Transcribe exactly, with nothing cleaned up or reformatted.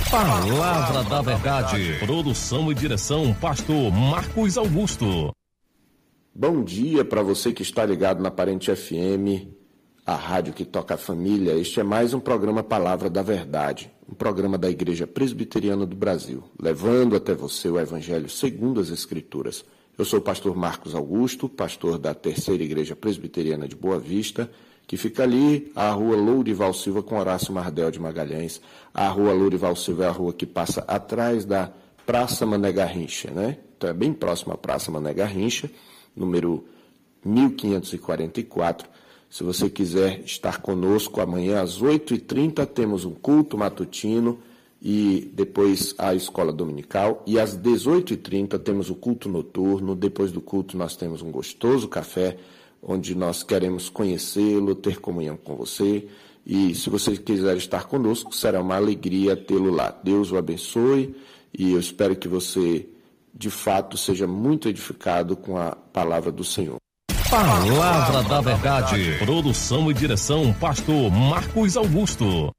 Palavra da Verdade. Produção e direção, pastor Marcos Augusto. Bom dia para você que está ligado na Parente F M, a rádio que toca a família. Este é mais um programa Palavra da Verdade, um programa da Igreja Presbiteriana do Brasil, levando até você o Evangelho segundo as Escrituras. Eu sou o pastor Marcos Augusto, pastor da Terceira Igreja Presbiteriana de Boa Vista, que fica ali, a rua Lourival Silva com Horácio Mardel de Magalhães. A rua Lourival Silva é a rua que passa atrás da Praça Mané Garrincha, né? Então é bem próximo à Praça Mané Garrincha, número mil quinhentos e quarenta e quatro. Se você quiser estar conosco, amanhã às oito e trinta temos um culto matutino e depois a escola dominical. E às dezoito e trinta temos o culto noturno. Depois do culto nós temos um gostoso café, onde nós queremos conhecê-lo, ter comunhão com você. E se você quiser estar conosco, será uma alegria tê-lo lá. Deus o abençoe e eu espero que você, de fato, seja muito edificado com a palavra do Senhor. Palavra da Verdade. Produção e direção, pastor Marcos Augusto.